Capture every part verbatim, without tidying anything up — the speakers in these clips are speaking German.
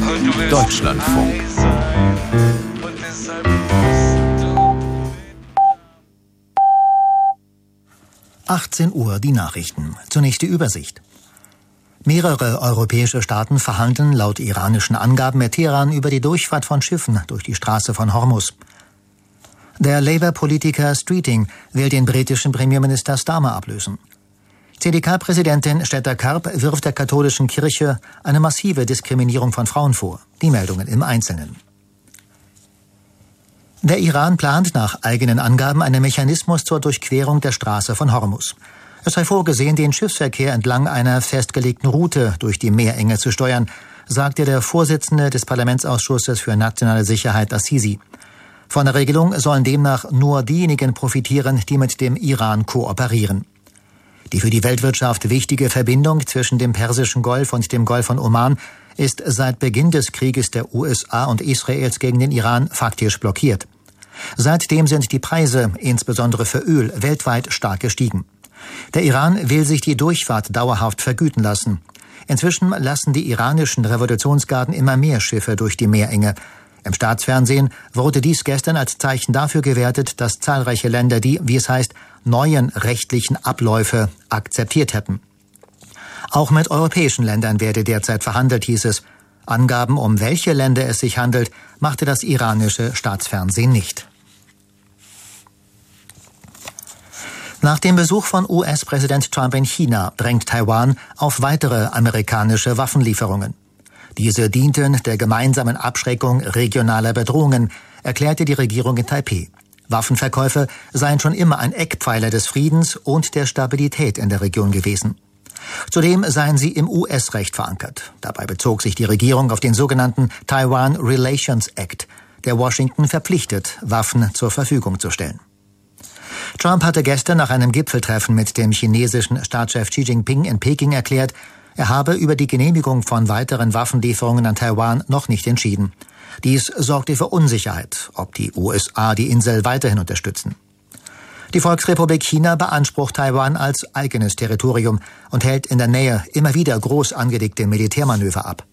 Deutschlandfunk. achtzehn Uhr die Nachrichten. Zunächst die Übersicht. Mehrere europäische Staaten verhandeln laut iranischen Angaben mit Teheran über die Durchfahrt von Schiffen durch die Straße von Hormuz. Der Labour-Politiker Streeting will den britischen Premierminister Starmer ablösen. C D K-Präsidentin Stetter-Karp wirft der katholischen Kirche eine massive Diskriminierung von Frauen vor. Die Meldungen im Einzelnen. Der Iran plant nach eigenen Angaben einen Mechanismus zur Durchquerung der Straße von Hormuz. Es sei vorgesehen, den Schiffsverkehr entlang einer festgelegten Route durch die Meerenge zu steuern, sagte der Vorsitzende des Parlamentsausschusses für nationale Sicherheit Assisi. Von der Regelung sollen demnach nur diejenigen profitieren, die mit dem Iran kooperieren. Die für die Weltwirtschaft wichtige Verbindung zwischen dem Persischen Golf und dem Golf von Oman ist seit Beginn des Krieges der U S A und Israels gegen den Iran faktisch blockiert. Seitdem sind die Preise, insbesondere für Öl, weltweit stark gestiegen. Der Iran will sich die Durchfahrt dauerhaft vergüten lassen. Inzwischen lassen die iranischen Revolutionsgarden immer mehr Schiffe durch die Meerenge. Im Staatsfernsehen wurde dies gestern als Zeichen dafür gewertet, dass zahlreiche Länder die, wie es heißt, neuen rechtlichen Abläufe akzeptiert hätten. Auch mit europäischen Ländern werde derzeit verhandelt, hieß es. Angaben, um welche Länder es sich handelt, machte das iranische Staatsfernsehen nicht. Nach dem Besuch von U S-Präsident Trump in China drängt Taiwan auf weitere amerikanische Waffenlieferungen. Diese dienten der gemeinsamen Abschreckung regionaler Bedrohungen, erklärte die Regierung in Taipeh. Waffenverkäufe seien schon immer ein Eckpfeiler des Friedens und der Stabilität in der Region gewesen. Zudem seien sie im U S-Recht verankert. Dabei bezog sich die Regierung auf den sogenannten Taiwan Relations Act, der Washington verpflichtet, Waffen zur Verfügung zu stellen. Trump hatte gestern nach einem Gipfeltreffen mit dem chinesischen Staatschef Xi Jinping in Peking erklärt, er habe über die Genehmigung von weiteren Waffenlieferungen an Taiwan noch nicht entschieden. Dies sorgte für Unsicherheit, ob die U S A die Insel weiterhin unterstützen. Die Volksrepublik China beansprucht Taiwan als eigenes Territorium und hält in der Nähe immer wieder groß angelegte Militärmanöver ab.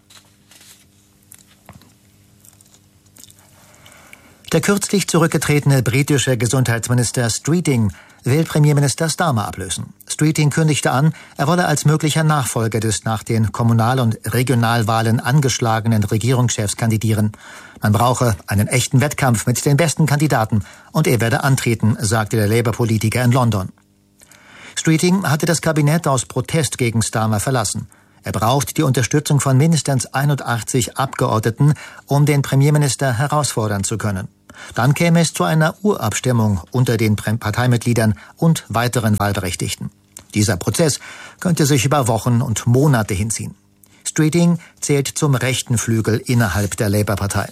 Der kürzlich zurückgetretene britische Gesundheitsminister Streeting will Premierminister Starmer ablösen. Streeting kündigte an, er wolle als möglicher Nachfolger des nach den Kommunal- und Regionalwahlen angeschlagenen Regierungschefs kandidieren. Man brauche einen echten Wettkampf mit den besten Kandidaten und er werde antreten, sagte der Labour-Politiker in London. Streeting hatte das Kabinett aus Protest gegen Starmer verlassen. Er braucht die Unterstützung von mindestens einundachtzig Abgeordneten, um den Premierminister herausfordern zu können. Dann käme es zu einer Urabstimmung unter den Parteimitgliedern und weiteren Wahlberechtigten. Dieser Prozess könnte sich über Wochen und Monate hinziehen. Streeting zählt zum rechten Flügel innerhalb der Labour-Partei.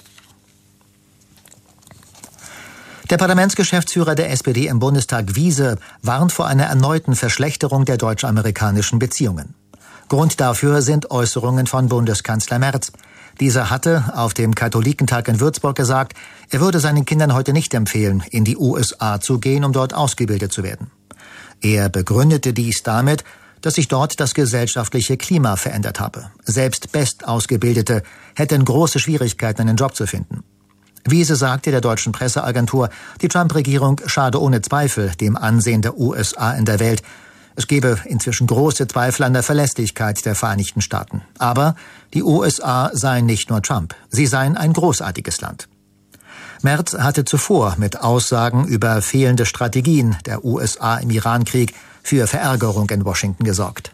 Der Parlamentsgeschäftsführer der S P D im Bundestag, Wiese, warnt vor einer erneuten Verschlechterung der deutsch-amerikanischen Beziehungen. Grund dafür sind Äußerungen von Bundeskanzler Merz. Dieser hatte auf dem Katholikentag in Würzburg gesagt, er würde seinen Kindern heute nicht empfehlen, in die U S A zu gehen, um dort ausgebildet zu werden. Er begründete dies damit, dass sich dort das gesellschaftliche Klima verändert habe. Selbst Bestausgebildete hätten große Schwierigkeiten, einen Job zu finden. Wiese sagte der deutschen Presseagentur, die Trump-Regierung schade ohne Zweifel dem Ansehen der U S A in der Welt. Es gebe inzwischen große Zweifel an der Verlässlichkeit der Vereinigten Staaten. Aber die U S A seien nicht nur Trump, sie seien ein großartiges Land. Merz hatte zuvor mit Aussagen über fehlende Strategien der U S A im Irankrieg für Verärgerung in Washington gesorgt.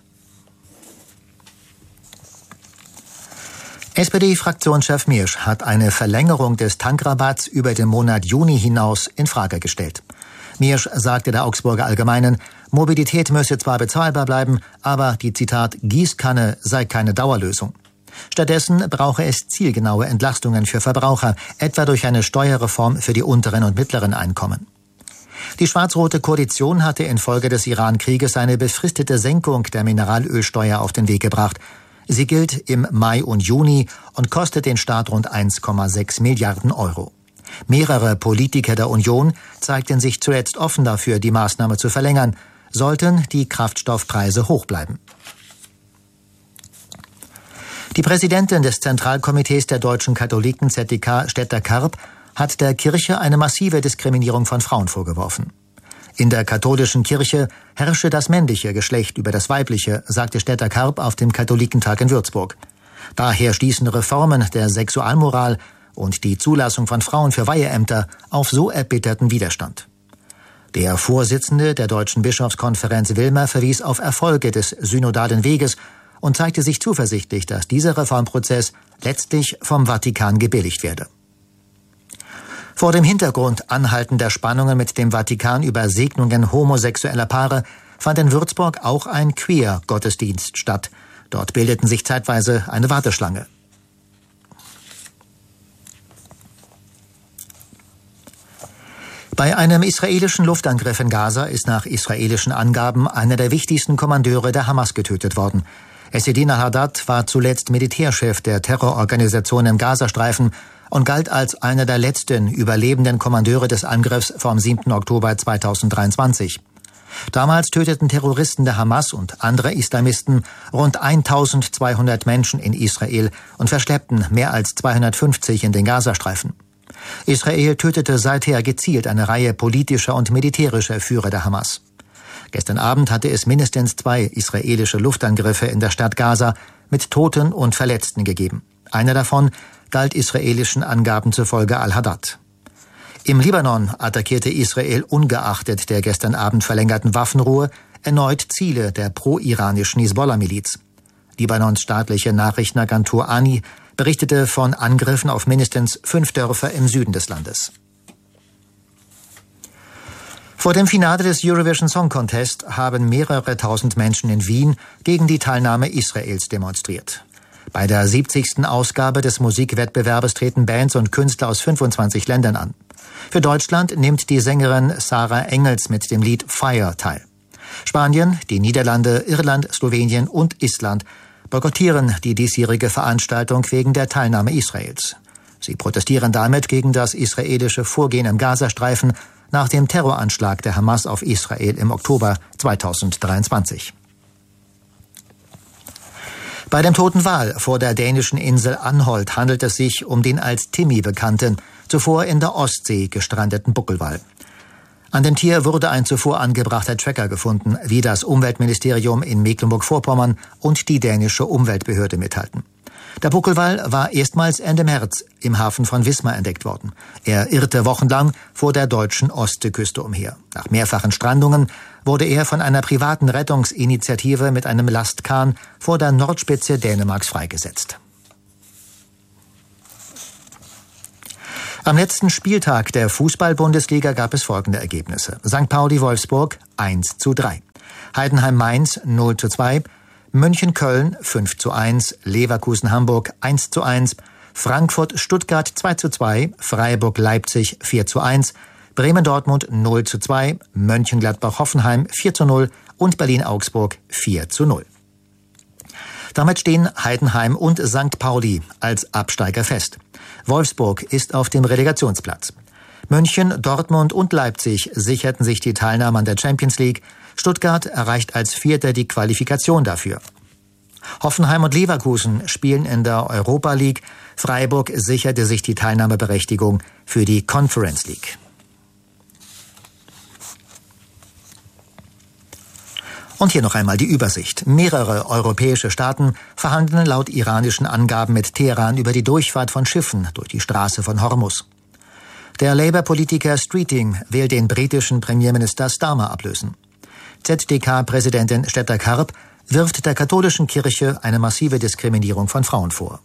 S P D-Fraktionschef Miersch hat eine Verlängerung des Tankrabatts über den Monat Juni hinaus in Frage gestellt. Miersch sagte der Augsburger Allgemeinen, Mobilität müsse zwar bezahlbar bleiben, aber die, Zitat, Gießkanne sei keine Dauerlösung. Stattdessen brauche es zielgenaue Entlastungen für Verbraucher, etwa durch eine Steuerreform für die unteren und mittleren Einkommen. Die schwarz-rote Koalition hatte infolge des Iran-Krieges eine befristete Senkung der Mineralölsteuer auf den Weg gebracht. Sie gilt im Mai und Juni und kostet den Staat rund eins Komma sechs Milliarden Euro. Mehrere Politiker der Union zeigten sich zuletzt offen dafür, die Maßnahme zu verlängern, sollten die Kraftstoffpreise hoch bleiben. Die Präsidentin des Zentralkomitees der deutschen Katholiken Z D K, Stetter Karp, hat der Kirche eine massive Diskriminierung von Frauen vorgeworfen. In der katholischen Kirche herrsche das männliche Geschlecht über das weibliche, sagte Stetter Karp auf dem Katholikentag in Würzburg. Daher stießen Reformen der Sexualmoral und die Zulassung von Frauen für Weiheämter auf so erbitterten Widerstand. Der Vorsitzende der Deutschen Bischofskonferenz Wilmer verwies auf Erfolge des synodalen Weges und zeigte sich zuversichtlich, dass dieser Reformprozess letztlich vom Vatikan gebilligt werde. Vor dem Hintergrund anhaltender Spannungen mit dem Vatikan über Segnungen homosexueller Paare fand in Würzburg auch ein Queer-Gottesdienst statt. Dort bildeten sich zeitweise eine Warteschlange. Bei einem israelischen Luftangriff in Gaza ist nach israelischen Angaben einer der wichtigsten Kommandeure der Hamas getötet worden. Essedin al-Haddad war zuletzt Militärchef der Terrororganisation im Gazastreifen und galt als einer der letzten überlebenden Kommandeure des Angriffs vom siebten Oktober zweitausenddreiundzwanzig. Damals töteten Terroristen der Hamas und andere Islamisten rund eintausendzweihundert Menschen in Israel und verschleppten mehr als zweihundertfünfzig in den Gazastreifen. Israel tötete seither gezielt eine Reihe politischer und militärischer Führer der Hamas. Gestern Abend hatte es mindestens zwei israelische Luftangriffe in der Stadt Gaza mit Toten und Verletzten gegeben. Einer davon galt israelischen Angaben zufolge al-Haddad. Im Libanon attackierte Israel ungeachtet der gestern Abend verlängerten Waffenruhe erneut Ziele der pro-iranischen Hisbollah-Miliz. Libanons staatliche Nachrichtenagentur Ani berichtete von Angriffen auf mindestens fünf Dörfer im Süden des Landes. Vor dem Finale des Eurovision Song Contest haben mehrere tausend Menschen in Wien gegen die Teilnahme Israels demonstriert. Bei der siebzigsten Ausgabe des Musikwettbewerbes treten Bands und Künstler aus fünfundzwanzig Ländern an. Für Deutschland nimmt die Sängerin Sarah Engels mit dem Lied Fire teil. Spanien, die Niederlande, Irland, Slowenien und Island boykottieren die diesjährige Veranstaltung wegen der Teilnahme Israels. Sie protestieren damit gegen das israelische Vorgehen im Gazastreifen nach dem Terroranschlag der Hamas auf Israel im Oktober zweitausenddreiundzwanzig. Bei dem toten Wal vor der dänischen Insel Anholt handelt es sich um den als Timmy bekannten, zuvor in der Ostsee gestrandeten Buckelwal. An dem Tier wurde ein zuvor angebrachter Tracker gefunden, wie das Umweltministerium in Mecklenburg-Vorpommern und die dänische Umweltbehörde mitteilten. Der Buckelwal war erstmals Ende März im Hafen von Wismar entdeckt worden. Er irrte wochenlang vor der deutschen Ostseeküste umher. Nach mehrfachen Strandungen wurde er von einer privaten Rettungsinitiative mit einem Lastkahn vor der Nordspitze Dänemarks freigesetzt. Am letzten Spieltag der Fußball-Bundesliga gab es folgende Ergebnisse. Sankt Pauli-Wolfsburg eins zu drei, Heidenheim-Mainz null zu zwei, München-Köln fünf zu eins, Leverkusen-Hamburg eins zu eins, Frankfurt-Stuttgart zwei zu zwei, Freiburg-Leipzig vier zu eins, Bremen-Dortmund null zu zwei, Mönchengladbach-Hoffenheim vier zu null und Berlin-Augsburg vier zu null. Damit stehen Heidenheim und Sankt Pauli als Absteiger fest. Wolfsburg ist auf dem Relegationsplatz. München, Dortmund und Leipzig sicherten sich die Teilnahme an der Champions League. Stuttgart erreicht als Vierter die Qualifikation dafür. Hoffenheim und Leverkusen spielen in der Europa League. Freiburg sicherte sich die Teilnahmeberechtigung für die Conference League. Und hier noch einmal die Übersicht. Mehrere europäische Staaten verhandeln laut iranischen Angaben mit Teheran über die Durchfahrt von Schiffen durch die Straße von Hormuz. Der Labour-Politiker Streeting will den britischen Premierminister Starmer ablösen. Z D K-Präsidentin Stetter Karp wirft der katholischen Kirche eine massive Diskriminierung von Frauen vor.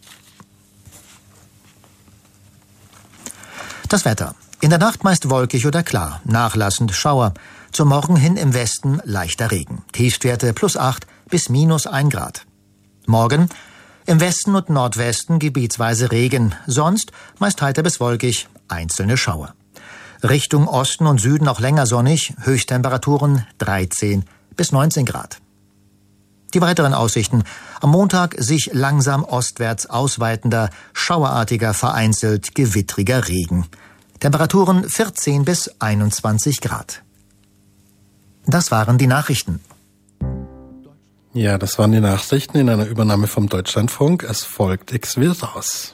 Das Wetter. In der Nacht meist wolkig oder klar, nachlassend Schauer. Zum Morgen hin im Westen leichter Regen. Tiefstwerte plus acht bis minus ein Grad. Morgen im Westen und Nordwesten gebietsweise Regen, sonst meist heiter bis wolkig, einzelne Schauer. Richtung Osten und Süden auch länger sonnig, Höchsttemperaturen dreizehn bis neunzehn Grad. Die weiteren Aussichten. Am Montag sich langsam ostwärts ausweitender, schauerartiger, vereinzelt gewittriger Regen. Temperaturen vierzehn bis einundzwanzig Grad. Das waren die Nachrichten. Ja, das waren die Nachrichten in einer Übernahme vom Deutschlandfunk. Es folgt X Virus.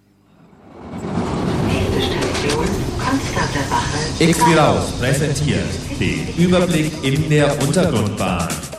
Nächste Station, Konstanzer Wache. X Virus präsentiert den Überblick in der Untergrundbahn.